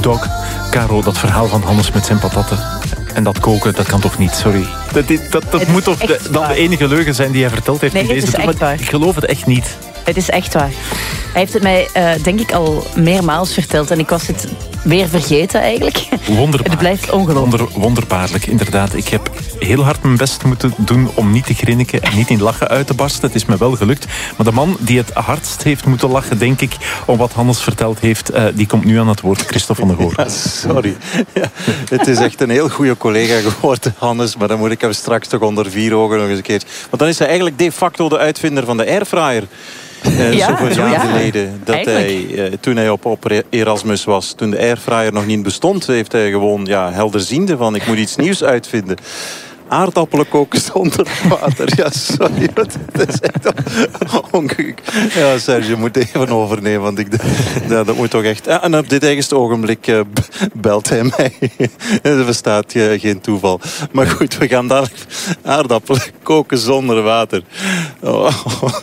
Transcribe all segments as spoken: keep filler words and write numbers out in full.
Dog. Caro, dat verhaal van Hannes met zijn patatten en dat koken, dat kan toch niet, sorry. Dat, dat, dat moet toch de, dat de enige leugen zijn die hij verteld heeft nee, in deze het is echt waar. Ik geloof het echt niet. Het is echt waar. Hij heeft het mij, uh, denk ik, al meermaals verteld. En ik was het weer vergeten, eigenlijk. Wonderbaarlijk. Het blijft ongelooflijk. Wonder, wonderbaarlijk, inderdaad. Ik heb heel hard mijn best moeten doen om niet te grinniken en niet in lachen uit te barsten. Het is me wel gelukt. Maar de man die het hardst heeft moeten lachen, denk ik, om wat Hannes verteld heeft, uh, die komt nu aan het woord. Christophe van der Goor. Ja, sorry. Ja, het is echt een heel goede collega geworden, Hannes. Maar dan moet ik hem straks toch onder vier ogen nog eens een keer. Want dan is hij eigenlijk de facto de uitvinder van de airfryer. Uh, ja, zoveel jaar ja, geleden. Dat hij, uh, toen hij op, op Erasmus was, toen de airfryer nog niet bestond, heeft hij gewoon ja, helderziende van ik moet iets nieuws uitvinden. Aardappelen koken zonder water. Ja, sorry. Dat is echt ongelukkig. Ja, Serge, je moet even overnemen. Want ik, ja, dat moet toch echt... Ja, en op dit eigenste ogenblik uh, belt hij mij. Er bestaat uh, geen toeval. Maar goed, we gaan dadelijk aardappelen koken zonder water. Oh,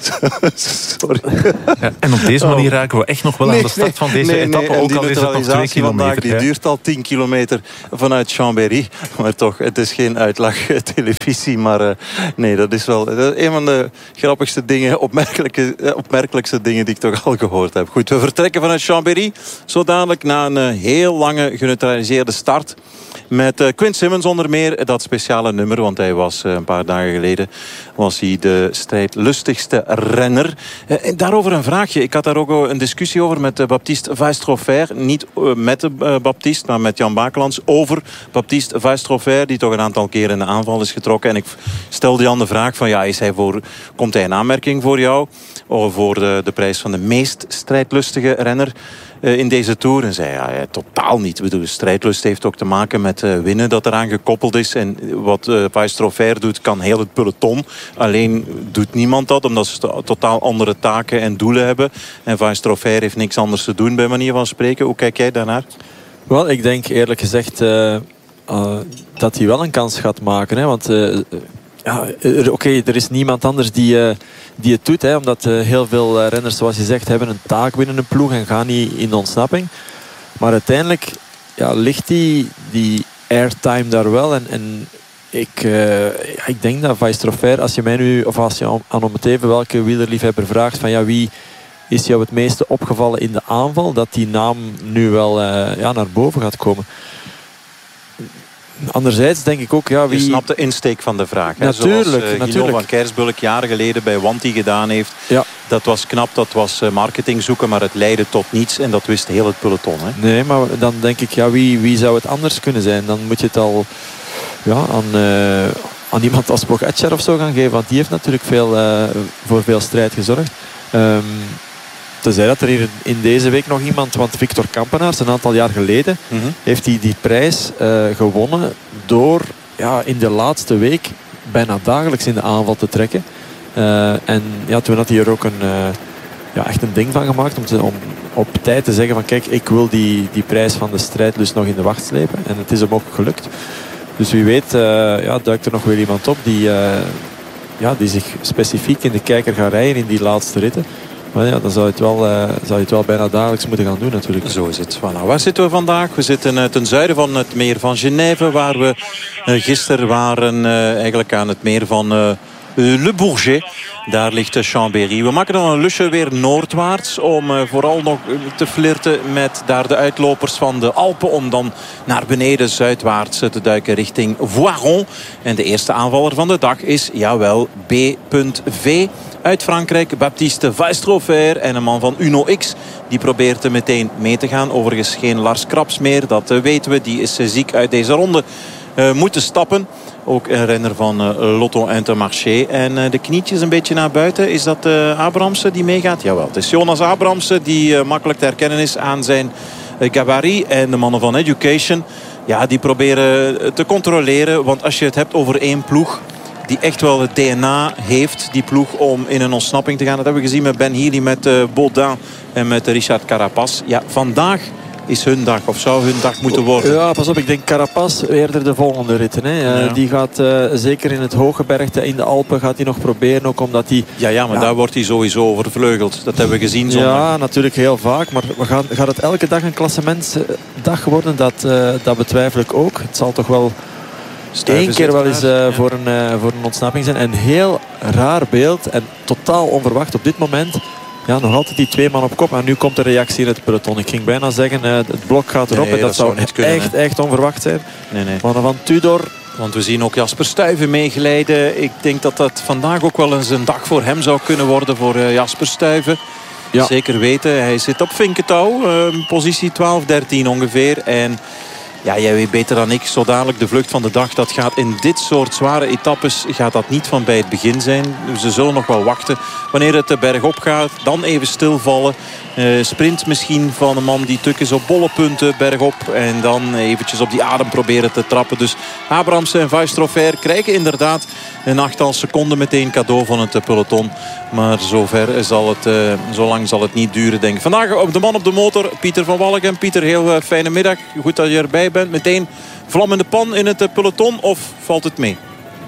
sorry. Ja, en op deze manier raken we echt nog wel nee, aan de start van deze nee, etappe. Nee, ook al is het nog twee kilometer. Vandaag, die ja. duurt al tien kilometer vanuit Chambéry. Maar toch, het is geen uitlag. Televisie, maar uh, nee, dat is wel dat is een van de grappigste dingen, opmerkelijke, uh, opmerkelijkste dingen die ik toch al gehoord heb. Goed, we vertrekken vanuit Chambéry, zo dadelijk na een uh, heel lange geneutraliseerde start. Met uh, Quinn Simmons onder meer, dat speciale nummer, want hij was uh, een paar dagen geleden was hij de strijdlustigste renner. Uh, en daarover een vraagje. Ik had daar ook een discussie over met uh, Baptiste Vaestrofer. Niet uh, met uh, Baptiste, maar met Jan Bakelands. Over Baptiste Vaestrofer, die toch een aantal keren in de aanval is getrokken. En ik stelde Jan de vraag van, ja, is hij voor, komt hij in aanmerking voor jou? Of voor de, de prijs van de meest strijdlustige renner uh, in deze Tour? En zei ja, ja, totaal niet. Ik bedoel, strijdlust heeft ook te maken met uh, winnen dat eraan gekoppeld is. En wat uh, Vaestrofer doet, kan heel het peloton. Alleen doet niemand dat, omdat ze to- totaal andere taken en doelen hebben. En Vaestrofer heeft niks anders te doen, bij manier van spreken. Hoe kijk jij daarnaar? Wel, ik denk eerlijk gezegd uh, uh, dat hij wel een kans gaat maken. Hè? Want uh, ja, oké, okay, er is niemand anders die, uh, die het doet. Hè? Omdat uh, heel veel uh, renners, zoals je zegt, hebben een taak binnen een ploeg en gaan niet in de ontsnapping. Maar uiteindelijk ja, ligt die, die airtime daar wel. En, en ik, uh, ja, ik denk dat Vaestrofer, als je mij nu, of als je aan om het even welke wielerliefhebber vraagt van ja, wie is jou het meeste opgevallen in de aanval, dat die naam nu wel uh, ja, naar boven gaat komen. Anderzijds denk ik ook, ja, wie... Je snapt de insteek van de vraag. Hè? Natuurlijk, Zoals uh, Guillaume natuurlijk. van Kersbulk jaren geleden bij Wanty gedaan heeft. Ja. Dat was knap, dat was uh, marketing zoeken, maar het leidde tot niets. En dat wist heel het peloton. Hè? Nee, maar dan denk ik, ja, wie, wie zou het anders kunnen zijn? Dan moet je het al ja, aan, uh, aan iemand als Pogacar of zo gaan geven. Want die heeft natuurlijk veel, uh, voor veel strijd gezorgd. Um, Tenzij dat er hier in deze week nog iemand, want Victor Kampenaerts een aantal jaar geleden mm-hmm. heeft hij die, die prijs uh, gewonnen door ja, in de laatste week bijna dagelijks in de aanval te trekken. Uh, en ja, toen had hij er ook een, uh, ja, echt een ding van gemaakt om, te, om op tijd te zeggen van kijk, ik wil die, die prijs van de strijdlust nog in de wacht slepen. En het is hem ook gelukt. Dus wie weet uh, ja, duikt er nog weer iemand op die, uh, ja, die zich specifiek in de kijker gaat rijden in die laatste ritten. Maar ja, dan zou je, het wel, uh, zou je het wel bijna dagelijks moeten gaan doen natuurlijk. Zo is het. Voilà. Waar zitten we vandaag? We zitten uh, ten zuiden van het meer van Genève. Waar we uh, gisteren waren uh, eigenlijk aan het meer van uh, Le Bourget. Daar ligt uh, Chambéry. We maken dan een lusje weer noordwaarts. Om uh, vooral nog te flirten met daar de uitlopers van de Alpen. Om dan naar beneden zuidwaarts te duiken richting Voiron. En de eerste aanvaller van de dag is, jawel, B V. Uit Frankrijk, Baptiste Vaestrofer en een man van Uno X. Die probeert er meteen mee te gaan. Overigens geen Lars Kraps meer, dat uh, weten we. Die is uh, ziek uit deze ronde uh, moeten stappen. Ook een renner van uh, Lotto Intermarché. En uh, de knietjes een beetje naar buiten. Is dat uh, Abrahamsen die meegaat? Jawel, het is Jonas Abrahamsen die uh, makkelijk te herkennen is aan zijn uh, gabarit. En de mannen van Education, ja, die proberen te controleren. Want als je het hebt over één ploeg die echt wel het D N A heeft, die ploeg, om in een ontsnapping te gaan. Dat hebben we gezien met Ben Healy, met uh, Baudin en met Richard Carapaz. Ja, vandaag is hun dag of zou hun dag moeten worden. Ja, pas op. Ik denk Carapaz eerder de volgende ritten. Hè. Uh, ja. Die gaat uh, zeker in het hooggebergte, in de Alpen, gaat hij nog proberen. Ook omdat hij... Ja, ja maar ja. daar wordt hij sowieso overvleugeld. Dat hebben we gezien zondag. Ja, natuurlijk heel vaak. Maar we gaan, gaat het elke dag een klassementsdag worden? Dat, uh, dat betwijfel ik ook. Het zal toch wel één keer wel eens uh, ja. voor, een, uh, voor een ontsnapping zijn. Een heel raar beeld. En totaal onverwacht op dit moment. Ja, nog altijd die twee man op kop. En nu komt de reactie in het peloton. Ik ging bijna zeggen, uh, het blok gaat erop. Nee, en dat, dat zou niet kunnen, echt, hè. echt onverwacht zijn. Nee, nee. Maar van Tudor... Want we zien ook Jasper Stuyven meegeleiden. Ik denk dat dat vandaag ook wel eens een dag voor hem zou kunnen worden. Voor uh, Jasper Stuyven. Ja. Zeker weten. Hij zit op vinkentouw. Uh, positie twaalf dertien ongeveer. En... Ja, jij weet beter dan ik, zo dadelijk de vlucht van de dag. Dat gaat in dit soort zware etappes gaat dat niet van bij het begin zijn. Ze zullen nog wel wachten. Wanneer het de berg op gaat, dan even stilvallen. Uh, sprint misschien van een man die tuk is op bolle punten bergop. En dan eventjes op die adem proberen te trappen. Dus Abrahamsen en Weistrofer krijgen inderdaad een achttal seconden meteen cadeau van het peloton. Maar zover zal het, uh, zo lang zal het niet duren, denk ik. Vandaag op de man op de motor, Pieter van Wallegem. Pieter, heel uh, fijne middag. Goed dat je erbij bent. Meteen vlam in de pan in het uh, peloton of valt het mee?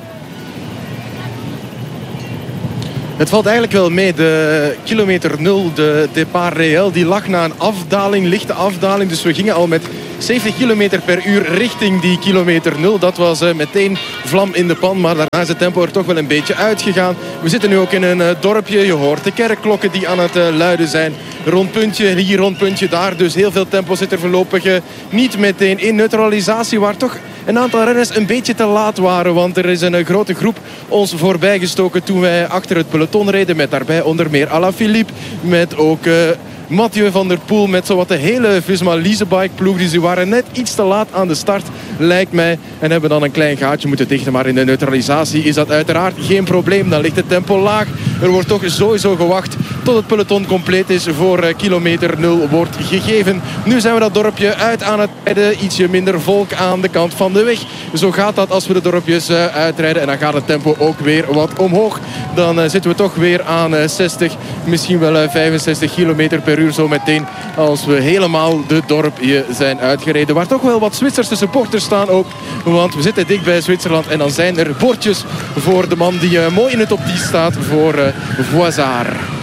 Het valt eigenlijk wel mee. De kilometer nul, de départ réel, die lag na een afdaling, lichte afdaling. Dus we gingen al met zeventig kilometer per uur richting die kilometer nul. Dat was uh, meteen vlam in de pan. Maar daarna is het tempo er toch wel een beetje uitgegaan. We zitten nu ook in een uh, dorpje. Je hoort de kerkklokken die aan het uh, luiden zijn. Rondpuntje hier, rondpuntje daar. Dus heel veel tempo zit er voorlopig uh, niet meteen in. Neutralisatie waar toch een aantal renners een beetje te laat waren. Want er is een uh, grote groep ons voorbij gestoken toen wij achter het peloton reden. Met daarbij onder meer Alaphilippe. Met ook... Uh, Mathieu van der Poel met zowat de hele Visma Leasebike ploeg. Dus die waren net iets te laat aan de start, lijkt mij. En hebben dan een klein gaatje moeten dichten. Maar in de neutralisatie is dat uiteraard geen probleem. Dan ligt het tempo laag. Er wordt toch sowieso gewacht tot het peloton compleet is voor kilometer nul wordt gegeven. Nu zijn we dat dorpje uit aan het rijden. Ietsje minder volk aan de kant van de weg. Zo gaat dat als we de dorpjes uitrijden. En dan gaat het tempo ook weer wat omhoog. Dan zitten we toch weer aan zestig, misschien wel vijfenzestig kilometer per uur zo meteen als we helemaal de dorpje zijn uitgereden. Waar toch wel wat Zwitserse supporters staan ook. Want we zitten dik bij Zwitserland en dan zijn er bordjes voor de man die mooi in het top tien staat voor Voisard.